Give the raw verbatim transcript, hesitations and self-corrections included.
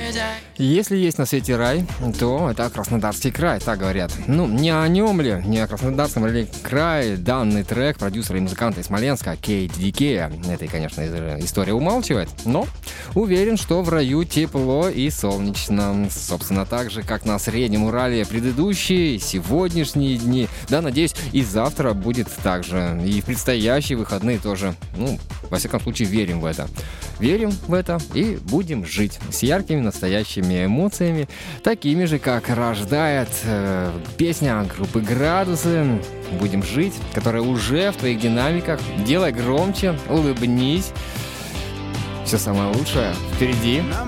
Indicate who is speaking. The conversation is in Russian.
Speaker 1: Если есть на свете рай, то это Краснодарский край, так говорят. Ну, не о нем ли, не о Краснодарском ли крае данный трек продюсера и музыканта из Смоленска Кейт ди Кея. Это, конечно, история умалчивает, но уверен, что в раю тепло и солнечно. Собственно, так же, как на Среднем Урале предыдущие, сегодняшние дни. Да, надеюсь, и завтра будет так же. И в предстоящие выходные тоже. Ну, во всяком случае, верим в это. Верим в это и будем жить с яркими настоящими эмоциями, такими же, как рождает э, песня группы «Градусы». Будем жить, которая уже в твоих динамиках. Делай громче, улыбнись. Все самое лучшее впереди.